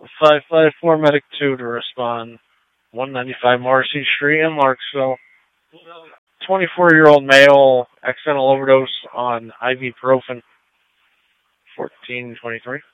554 Medic 2 to respond. 195 Marcy Street in Larksville. 24-year-old male, accidental overdose on ibuprofen. 1423.